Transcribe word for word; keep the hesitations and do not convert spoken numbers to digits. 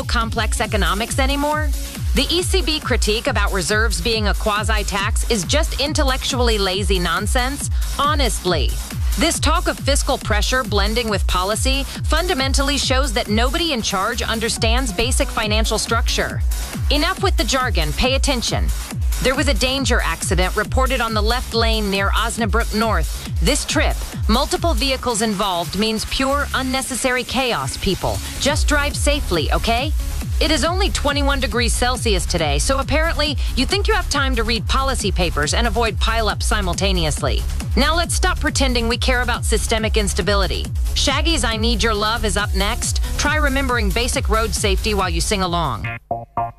follow complex economics anymore? The E C B critique about reserves being a quasi-tax is just intellectually lazy nonsense, honestly. This talk of fiscal pressure blending with policy fundamentally shows that nobody in charge understands basic financial structure. Enough with the jargon, pay attention. There was a danger accident reported on the left lane near Osnabrück North. This trip, multiple vehicles involved, means pure, unnecessary chaos, people. Just drive safely, okay? It is only twenty-one degrees Celsius today, so apparently you think you have time to read policy papers and avoid pileups simultaneously. Now let's stop pretending we care about systemic instability. Shaggy's I Need Your Love is up next. Try remembering basic road safety while you sing along.